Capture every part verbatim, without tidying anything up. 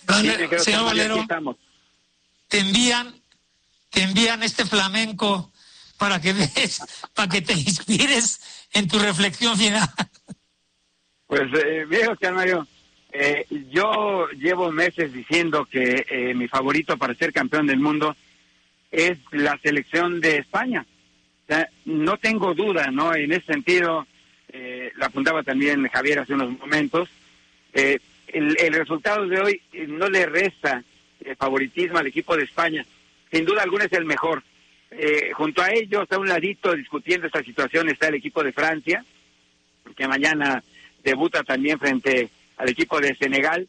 Vale, sí, creo, señor Valero, te envían, te envían este flamenco para que ves, para que te inspires en tu reflexión final. Pues, eh, viejo Oscar Mario, eh, yo llevo meses diciendo que eh, mi favorito para ser campeón del mundo es la selección de España. O sea, no tengo duda, ¿no? En ese sentido, eh, lo apuntaba también Javier hace unos momentos, eh, el, el resultado de hoy eh, no le resta eh, favoritismo al equipo de España. Sin duda alguna es el mejor. Eh, junto a ellos, a un ladito, discutiendo esta situación, está el equipo de Francia, que mañana debuta también frente al equipo de Senegal.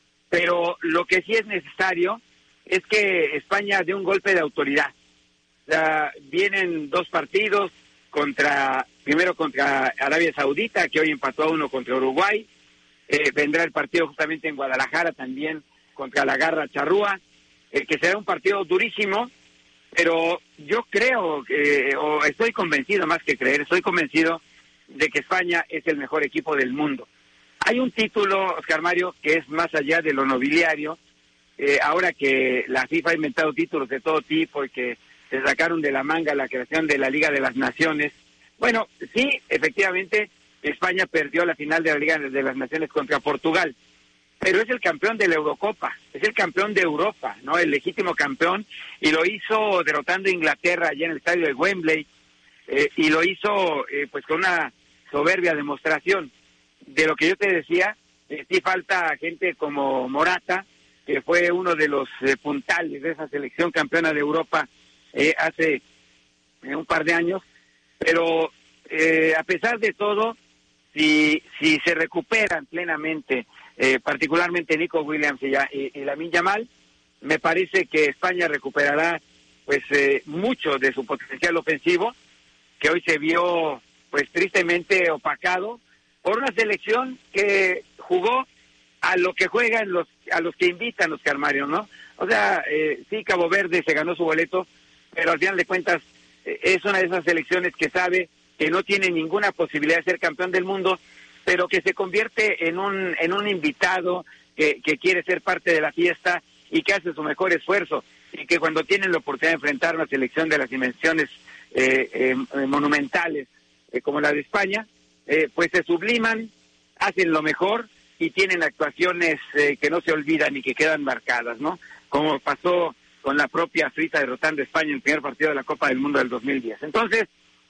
Pero lo que sí es necesario es que España dé un golpe de autoridad. O sea, vienen dos partidos, contra primero contra Arabia Saudita, que hoy empató a uno contra Uruguay. Eh, vendrá el partido justamente en Guadalajara también contra la Garra Charrúa, eh, que será un partido durísimo, pero yo creo, que, o estoy convencido más que creer, estoy convencido de que España es el mejor equipo del mundo. Hay un título, Oscar Mario, que es más allá de lo nobiliario, eh, ahora que la FIFA ha inventado títulos de todo tipo y que se sacaron de la manga la creación de la Liga de las Naciones. Bueno, sí, efectivamente, España perdió la final de la Liga de las Naciones contra Portugal, pero es el campeón de la Eurocopa, es el campeón de Europa, ¿no? El legítimo campeón, y lo hizo derrotando a Inglaterra allá en el estadio de Wembley, eh, y lo hizo eh, pues con una soberbia demostración. De lo que yo te decía, eh, sí falta gente como Morata, que fue uno de los eh, puntales de esa selección campeona de Europa eh, hace eh, un par de años, pero eh, a pesar de todo, si si se recuperan plenamente, eh, particularmente Nico Williams y, y, y Lamine Yamal, me parece que España recuperará pues eh, mucho de su potencial ofensivo, que hoy se vio pues tristemente opacado por una selección que jugó a lo que juegan los a los que invitan Oscar Mario, ¿no? O sea, eh, sí, Cabo Verde se ganó su boleto, pero al final de cuentas eh, es una de esas selecciones que sabe que no tiene ninguna posibilidad de ser campeón del mundo, pero que se convierte en un en un invitado que, que quiere ser parte de la fiesta y que hace su mejor esfuerzo, y que cuando tienen la oportunidad de enfrentar una selección de las dimensiones eh, eh, monumentales eh, como la de España, eh, pues se subliman, hacen lo mejor y tienen actuaciones eh, que no se olvidan y que quedan marcadas, ¿no? Como pasó con la propia Suiza derrotando a España en el primer partido de la Copa del Mundo del dos mil diez. Entonces,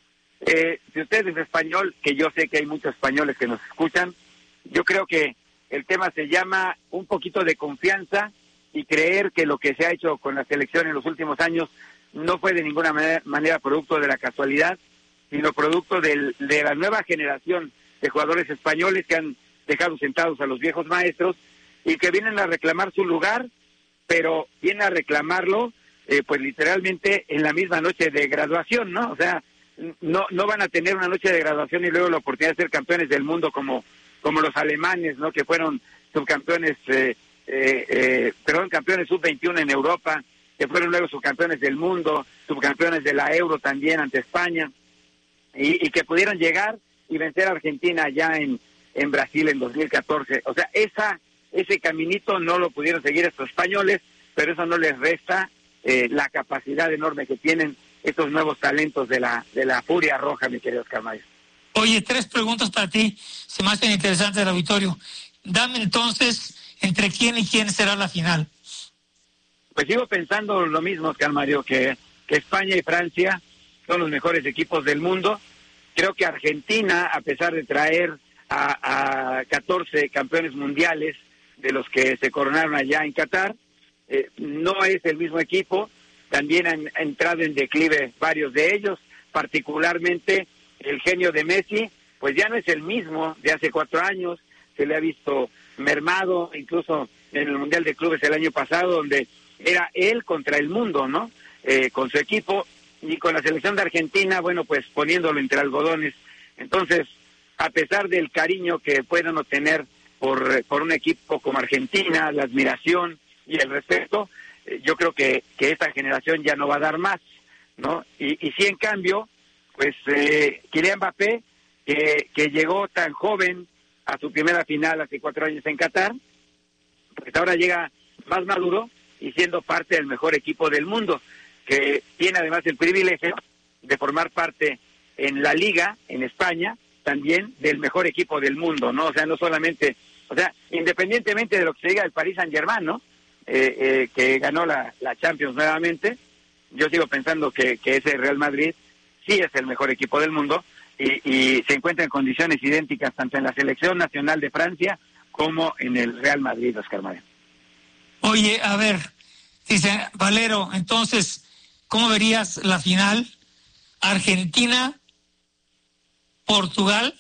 eh, si usted es español, que yo sé que hay muchos españoles que nos escuchan, yo creo que el tema se llama un poquito de confianza y creer que lo que se ha hecho con la selección en los últimos años no fue de ninguna manera, manera producto de la casualidad, sino producto del, de la nueva generación de jugadores españoles que han dejado sentados a los viejos maestros y que vienen a reclamar su lugar, pero vienen a reclamarlo eh, pues literalmente en la misma noche de graduación, ¿no? O sea, no no van a tener una noche de graduación y luego la oportunidad de ser campeones del mundo como como los alemanes, ¿no? Que fueron subcampeones, eh, eh, eh, perdón, campeones sub veintiuno en Europa, que fueron luego subcampeones del mundo, subcampeones de la Euro también ante España, y, y que pudieron llegar y vencer a Argentina allá en, en Brasil en dos mil catorce. O sea, esa ese caminito no lo pudieron seguir estos españoles, pero eso no les resta eh, la capacidad enorme que tienen estos nuevos talentos de la de la Furia Roja, mi querido Oscar Mario. Oye, tres preguntas para ti, se me hacen interesantes el auditorio. Dame entonces, ¿entre quién y quién será la final? Pues sigo pensando lo mismo, Oscar Mario, que, que España y Francia son los mejores equipos del mundo. Creo que Argentina, a pesar de traer a, a catorce campeones mundiales de los que se coronaron allá en Qatar, eh, no es el mismo equipo. También han, han entrado en declive varios de ellos, particularmente el genio de Messi, pues ya no es el mismo de hace cuatro años, se le ha visto mermado, incluso en el Mundial de Clubes el año pasado, donde era él contra el mundo, ¿no? Eh, con su equipo, y con la selección de Argentina, bueno, pues poniéndolo entre algodones. Entonces, a pesar del cariño que puedan obtener por, por un equipo como Argentina, la admiración y el respeto, eh, yo creo que, que esta generación ya no va a dar más, ¿no? Y, y sí, en cambio, pues eh, Kylian Mbappé, que, que llegó tan joven a su primera final hace cuatro años en Qatar, pues ahora llega más maduro y siendo parte del mejor equipo del mundo, que tiene además el privilegio de formar parte en la Liga, en España, también del mejor equipo del mundo, ¿no? O sea, no solamente, o sea, independientemente de lo que se diga del Paris Saint-Germain, ¿no? Eh, eh, que ganó la, la Champions nuevamente, yo sigo pensando que, que ese Real Madrid sí es el mejor equipo del mundo y, y se encuentra en condiciones idénticas tanto en la selección nacional de Francia como en el Real Madrid, Oscar Mario. Oye, a ver, dice Valero, entonces, ¿cómo verías la final? Argentina, Portugal,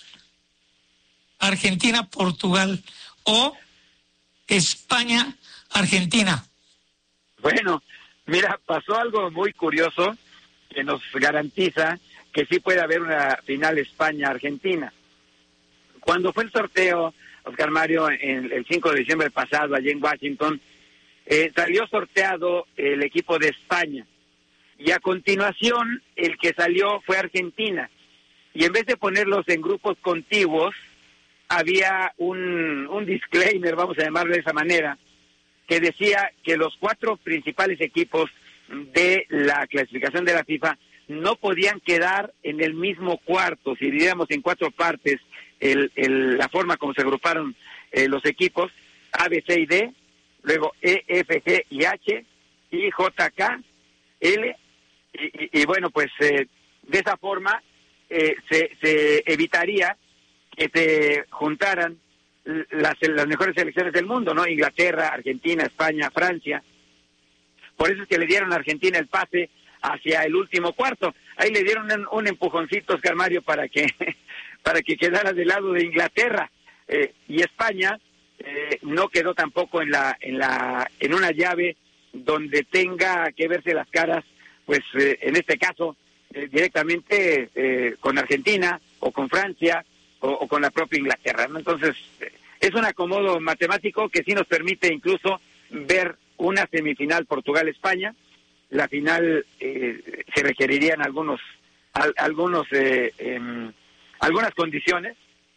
Argentina, Portugal o España, Argentina. Bueno, mira, pasó algo muy curioso que nos garantiza que sí puede haber una final España-Argentina. Cuando fue el sorteo, Oscar Mario, en el cinco de diciembre pasado, allí en Washington, eh, salió sorteado el equipo de España. Y a continuación, el que salió fue Argentina. Y en vez de ponerlos en grupos contiguos, había un, un disclaimer, vamos a llamarlo de esa manera, que decía que los cuatro principales equipos de la clasificación de la FIFA no podían quedar en el mismo cuarto. Si diríamos en cuatro partes el, el, la forma como se agruparon eh, los equipos, A, B, C y D, luego E, F, G y H, I, J, K, L, y, y, y bueno, pues eh, de esa forma eh, se, se evitaría que se juntaran las, las mejores selecciones del mundo, ¿no? Inglaterra, Argentina, España, Francia. Por eso es que le dieron a Argentina el pase hacia el último cuarto. Ahí le dieron un, un empujoncito, Oscar Mario, para que para que quedara del lado de Inglaterra. Eh, y España eh, no quedó tampoco en la en la en una llave donde tenga que verse las caras, pues eh, en este caso eh, directamente eh, con Argentina o con Francia o, o con la propia Inglaterra, ¿no? Entonces eh, es un acomodo matemático que sí nos permite incluso ver una semifinal Portugal-España. La final eh, se requerirían algunos al, algunos eh, eh, algunas condiciones,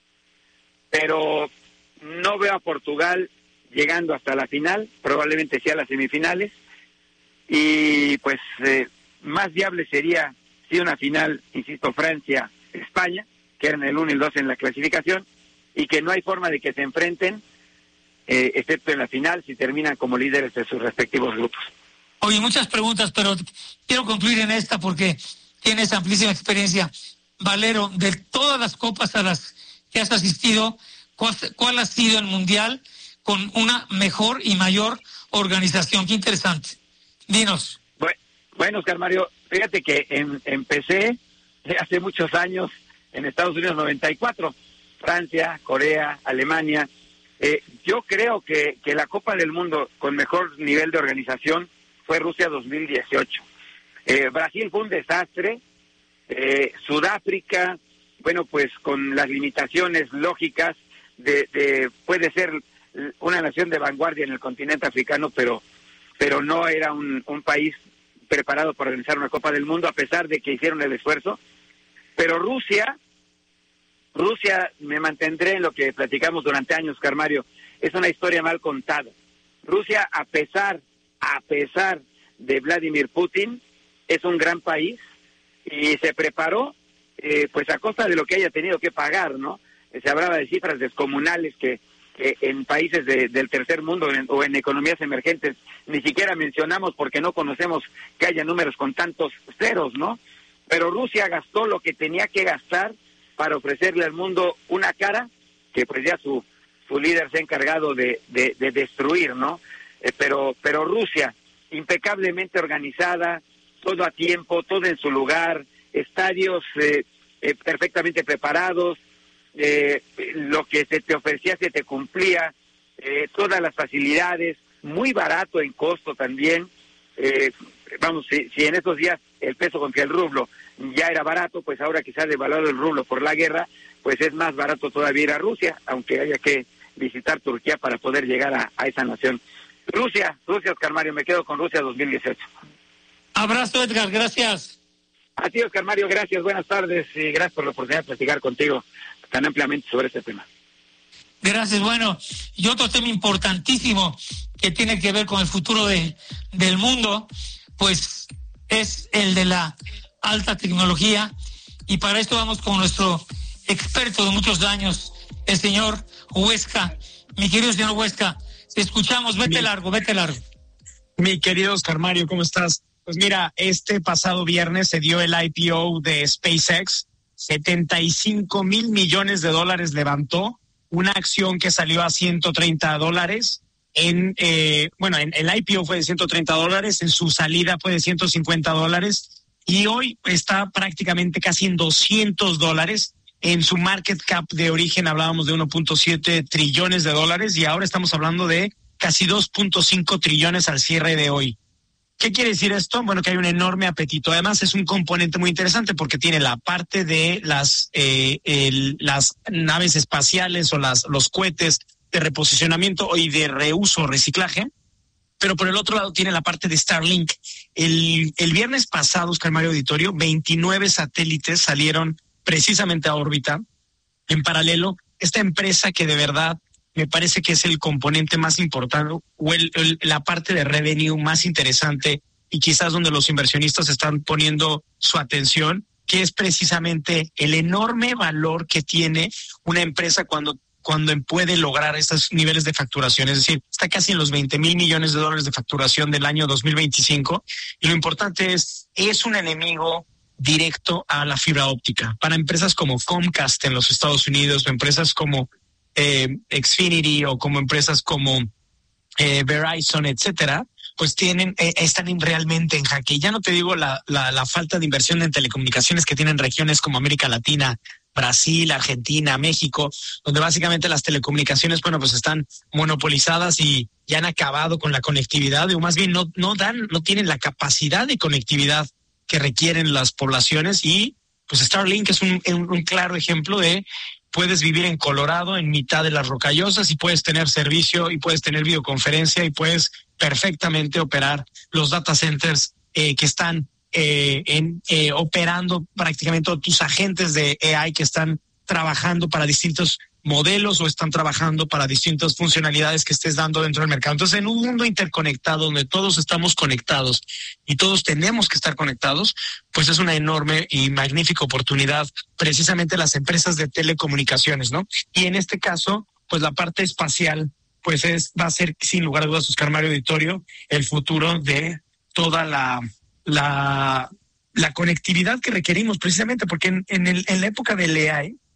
pero no veo a Portugal llegando hasta la final, probablemente sea las semifinales, y pues eh, más viable sería si una final, insisto, Francia-España, que eran el uno y el dos en la clasificación, y que no hay forma de que se enfrenten, eh, excepto en la final, si terminan como líderes de sus respectivos grupos. Oye, muchas preguntas, pero quiero concluir en esta porque tienes amplísima experiencia. Valero, de todas las copas a las que has asistido, ¿cuál, cuál ha sido el mundial con una mejor y mayor organización? Qué interesante. Dinos. Bueno, bueno, Oscar Mario, fíjate que en, empecé hace muchos años en Estados Unidos, noventa y cuatro, Francia, Corea, Alemania. Eh, yo creo que, que la Copa del Mundo con mejor nivel de organización fue Rusia dos mil dieciocho. Eh, Brasil fue un desastre. Eh, Sudáfrica, bueno, pues con las limitaciones lógicas de, de puede ser una nación de vanguardia en el continente africano, pero pero no era un, un país preparado para organizar una Copa del Mundo, a pesar de que hicieron el esfuerzo. Pero Rusia, Rusia, me mantendré en lo que platicamos durante años, Oscar Mario, es una historia mal contada. Rusia, a pesar, a pesar de Vladimir Putin, es un gran país y se preparó eh, pues a costa de lo que haya tenido que pagar, ¿no? Se hablaba de cifras descomunales que, que en países de, del tercer mundo en, o en economías emergentes ni siquiera mencionamos porque no conocemos que haya números con tantos ceros, ¿no? Pero Rusia gastó lo que tenía que gastar para ofrecerle al mundo una cara que pues ya su su líder se ha encargado de, de, de destruir, ¿no? Eh, pero pero Rusia, impecablemente organizada, todo a tiempo, todo en su lugar, estadios eh, eh, perfectamente preparados, eh, lo que se te ofrecía se te cumplía, eh, todas las facilidades, muy barato en costo también. Eh, vamos, si, si en estos días el peso contra el rublo ya era barato, pues ahora que se ha devaluado el rublo por la guerra, pues es más barato todavía ir a Rusia, aunque haya que visitar Turquía para poder llegar a, a esa nación. Rusia, Rusia, Oscar Mario, me quedo con Rusia dos mil dieciocho. Abrazo, Edgar, gracias. A ti, Oscar Mario, gracias, buenas tardes y gracias por la oportunidad de platicar contigo tan ampliamente sobre este tema. Gracias, bueno, y otro tema importantísimo que tiene que ver con el futuro de, del mundo, pues es el de la alta tecnología. Y para esto vamos con nuestro experto de muchos años, el señor Huesca. Mi querido señor Huesca, te escuchamos, vete mi, largo, vete largo. Mi querido Oscar Mario, ¿cómo estás? Pues mira, este pasado viernes se dio el I P O de SpaceX, setenta y cinco mil millones de dólares levantó, una acción que salió a ciento treinta dólares. En, eh, bueno, en el I P O fue de ciento treinta dólares, en su salida fue de ciento cincuenta dólares y hoy está prácticamente casi en doscientos dólares. En su market cap de origen hablábamos de uno punto siete trillones de dólares y ahora estamos hablando de casi dos punto cinco trillones al cierre de hoy. ¿Qué quiere decir esto? Bueno, que hay un enorme apetito. Además, es un componente muy interesante porque tiene la parte de las eh, el, las naves espaciales o las los cohetes de reposicionamiento y de reuso o reciclaje, pero por el otro lado tiene la parte de Starlink. El, el viernes pasado, Oscar Mario Auditorio, veintinueve satélites salieron precisamente a órbita. En paralelo, esta empresa que de verdad me parece que es el componente más importante o el, el, la parte de revenue más interesante y quizás donde los inversionistas están poniendo su atención, que es precisamente el enorme valor que tiene una empresa cuando, cuando puede lograr estos niveles de facturación. Es decir, está casi en los veinte mil millones de dólares de facturación del año dos mil veinticinco y lo importante es, es un enemigo directo a la fibra óptica. Para empresas como Comcast en los Estados Unidos o empresas como Eh, Xfinity o como empresas como eh, Verizon, etcétera, pues tienen, eh, están realmente en jaque. Ya no te digo la, la, la falta de inversión en telecomunicaciones que tienen regiones como América Latina, Brasil, Argentina, México, donde básicamente las telecomunicaciones, bueno, pues están monopolizadas y ya han acabado con la conectividad, o más bien no, no dan, no tienen la capacidad de conectividad que requieren las poblaciones y pues Starlink es un, un, un claro ejemplo de puedes vivir en Colorado, en mitad de las rocallosas, y puedes tener servicio, y puedes tener videoconferencia, y puedes perfectamente operar los data centers eh, que están eh, en, eh, operando prácticamente todos tus agentes de A I que están trabajando para distintos modelos o están trabajando para distintas funcionalidades que estés dando dentro del mercado. Entonces, en un mundo interconectado donde todos estamos conectados y todos tenemos que estar conectados, pues es una enorme y magnífica oportunidad precisamente las empresas de telecomunicaciones, ¿no? Y en este caso, pues la parte espacial, pues es va a ser sin lugar a dudas, Oscar Mario Auditorio, el futuro de toda la la la conectividad que requerimos, precisamente porque en, en, el, en la época del A I,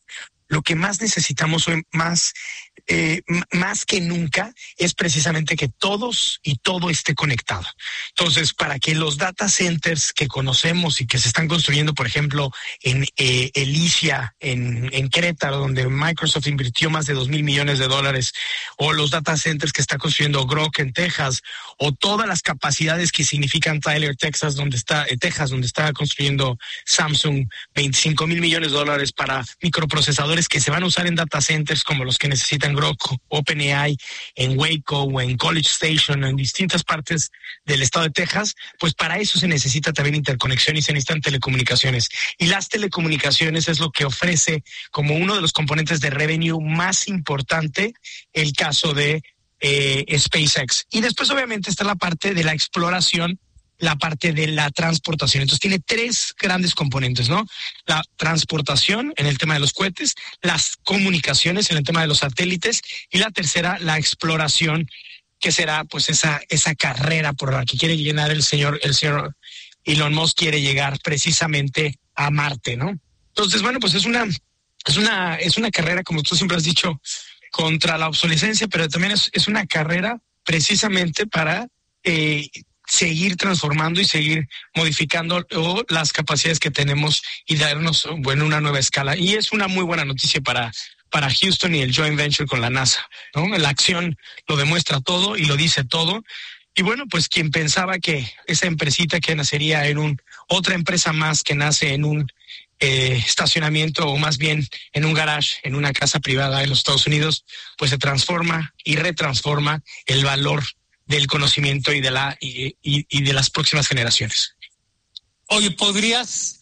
lo que más necesitamos hoy, más, eh, más que nunca, es precisamente que todos y todo esté conectado. Entonces, para que los data centers que conocemos y que se están construyendo, por ejemplo, en eh, Elysia, en, en Querétaro, donde Microsoft invirtió más de dos mil millones de dólares, o los data centers que está construyendo Grok en Texas, o todas las capacidades que significan Tyler, Texas, donde está, eh, Texas, donde está construyendo Samsung veinticinco mil millones de dólares para microprocesadores que se van a usar en data centers como los que necesitan Grok, OpenAI, en Waco o en College Station, en distintas partes del estado de Texas, pues para eso se necesita también interconexión y se necesitan telecomunicaciones. Y las telecomunicaciones es lo que ofrece como uno de los componentes de revenue más importante el caso de eh, SpaceX. Y después obviamente está la parte de la exploración, la parte de la transportación. Entonces tiene tres grandes componentes, ¿no? La transportación en el tema de los cohetes, las comunicaciones en el tema de los satélites y la tercera, la exploración, que será pues esa esa carrera por la que quiere llenar el señor el señor Elon Musk, quiere llegar precisamente a Marte, ¿no? Entonces, bueno, pues es una es una es una carrera, como tú siempre has dicho, contra la obsolescencia, pero también es, es una carrera precisamente para eh, seguir transformando y seguir modificando oh, las capacidades que tenemos y darnos, bueno, una nueva escala. Y es una muy buena noticia para, para Houston y el joint venture con la NASA, ¿no? La acción lo demuestra todo y lo dice todo. Y bueno, pues quien pensaba que esa empresita que nacería en un, otra empresa más que nace en un eh, estacionamiento o más bien en un garage, en una casa privada en los Estados Unidos, pues se transforma y retransforma el valor del conocimiento y de la y, y, y de las próximas generaciones. Oye, ¿podrías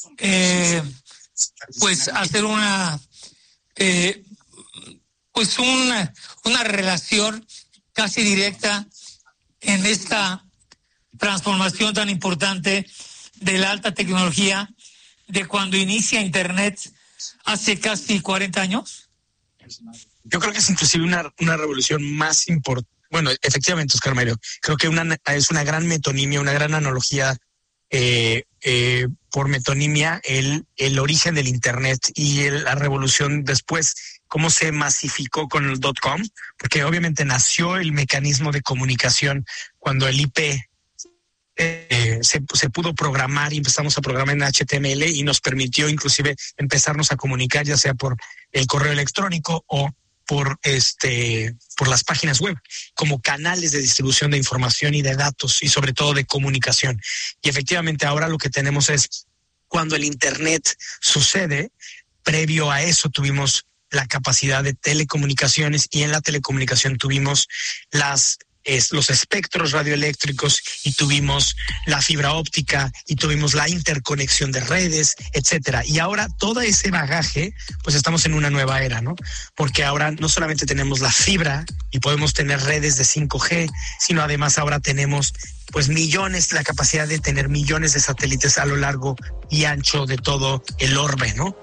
eh, pues hacer una eh, pues una, una relación casi directa en esta transformación tan importante de la alta tecnología de cuando inicia Internet hace casi cuarenta años? Yo creo que es inclusive una, una revolución más importante. Bueno, efectivamente, Oscar Mario, creo que una, es una gran metonimia, una gran analogía eh, eh, por metonimia, el, el origen del Internet y el, la revolución después, cómo se masificó con el dot com, porque obviamente nació el mecanismo de comunicación cuando el I P eh, se, se pudo programar y empezamos a programar en H T M L y nos permitió inclusive empezarnos a comunicar ya sea por el correo electrónico o por este por las páginas web como canales de distribución de información y de datos y sobre todo de comunicación. Y efectivamente ahora lo que tenemos es cuando el Internet sucede, previo a eso tuvimos la capacidad de telecomunicaciones y en la telecomunicación tuvimos las es, los espectros radioeléctricos y tuvimos la fibra óptica y tuvimos la interconexión de redes, etcétera. Y ahora todo ese bagaje, pues estamos en una nueva era, ¿no? Porque ahora no solamente tenemos la fibra y podemos tener redes de cinco G, sino además ahora tenemos pues millones, la capacidad de tener millones de satélites a lo largo y ancho de todo el orbe, ¿no?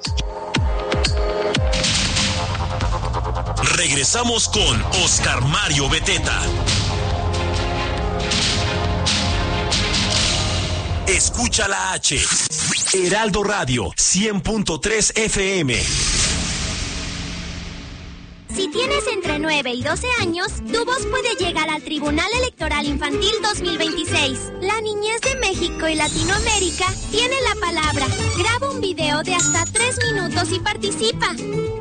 Regresamos con Oscar Mario Beteta. Escucha la H. Heraldo Radio, cien punto tres F M. Si tienes entre nueve y doce años, tu voz puede llegar al Tribunal Electoral Infantil dos mil veintiséis. La niñez de México y Latinoamérica tiene la palabra. Graba un video de hasta tres minutos y participa.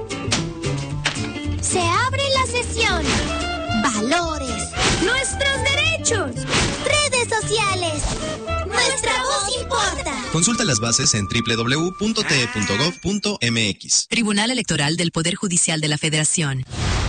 Se abre la sesión. Valores. Nuestros derechos. Redes sociales. Nuestra voz importa. Consulta las bases en doble u doble u doble u punto t e punto gov punto m x. Tribunal Electoral del Poder Judicial de la Federación.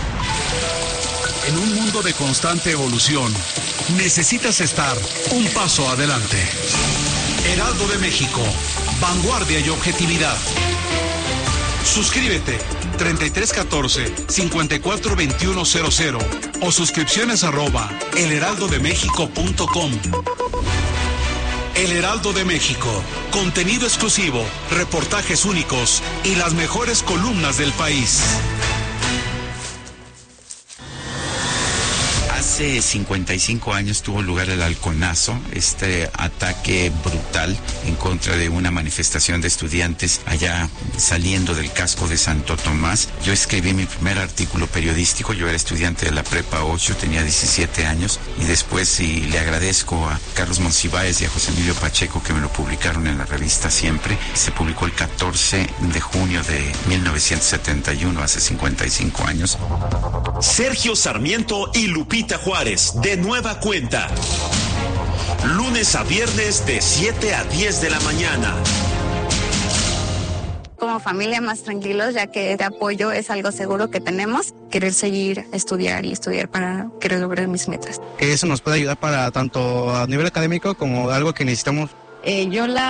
En un mundo de constante evolución, necesitas estar un paso adelante. Heraldo de México, vanguardia y objetividad. Suscríbete treinta y tres catorce, cincuenta y cuatro veintiuno cero cero o suscripciones arroba elheraldodemexico punto com. El Heraldo de México, contenido exclusivo, reportajes únicos y las mejores columnas del país. Hace cincuenta y cinco años tuvo lugar el halconazo, este ataque brutal en contra de una manifestación de estudiantes allá saliendo del casco de Santo Tomás. Yo escribí mi primer artículo periodístico, yo era estudiante de la Prepa ocho, tenía diecisiete años, y después y le agradezco a Carlos Monsiváis y a José Emilio Pacheco que me lo publicaron en la revista Siempre. Se publicó el catorce de junio de mil novecientos setenta y uno, hace cincuenta y cinco años. Sergio Sarmiento y Lupita Juárez, de nueva cuenta. Lunes a viernes de siete a diez de la mañana. Como familia más tranquilos, ya que de apoyo es algo seguro que tenemos. Querer seguir, estudiar y estudiar para querer lograr mis metas. Que eso nos puede ayudar para tanto a nivel académico como algo que necesitamos. Eh, yo la